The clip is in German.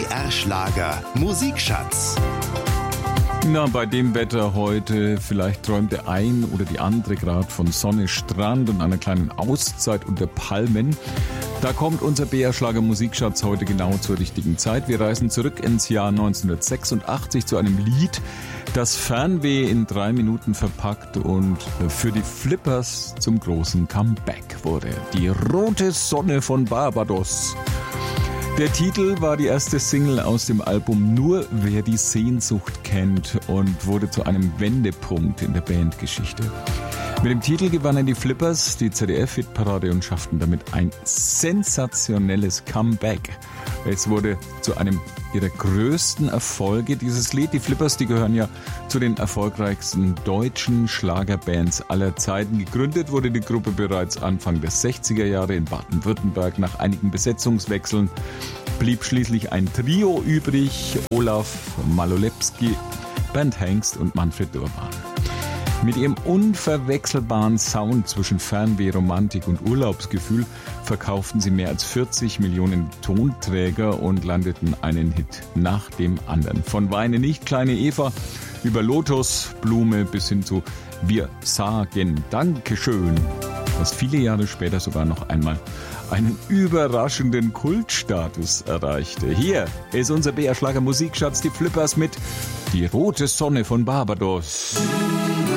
BR Schlager Musikschatz. Na, bei dem Wetter heute, vielleicht träumt der ein oder die andere gerade von Sonne, Strand und einer kleinen Auszeit unter Palmen. Da kommt unser BR Schlager Musikschatz heute genau zur richtigen Zeit. Wir reisen zurück ins Jahr 1986 zu einem Lied, das Fernweh in 3 Minuten verpackt und für die Flippers zum großen Comeback wurde. Die rote Sonne von Barbados. Der Titel war die erste Single aus dem Album Nur wer die Sehnsucht kennt und wurde zu einem Wendepunkt in der Bandgeschichte. Mit dem Titel gewannen die Flippers die ZDF-Hitparade und schafften damit ein sensationelles Comeback. Es wurde zu einem ihrer größten Erfolge, dieses Lied. Die Flippers, die gehören ja zu den erfolgreichsten deutschen Schlagerbands aller Zeiten. Gegründet wurde die Gruppe bereits Anfang der 60er Jahre in Baden-Württemberg. Nach einigen Besetzungswechseln blieb schließlich ein Trio übrig: Olaf Malolewski, Bernd Hengst und Manfred Durban. Mit ihrem unverwechselbaren Sound zwischen Fernweh, Romantik und Urlaubsgefühl verkauften sie mehr als 40 Millionen Tonträger und landeten einen Hit nach dem anderen. Von Weine nicht, kleine Eva, über Lotusblume bis hin zu Wir sagen Dankeschön, was viele Jahre später sogar noch einmal einen überraschenden Kultstatus erreichte. Hier ist unser BR Schlager Musikschatz, die Flippers mit Die rote Sonne von Barbados.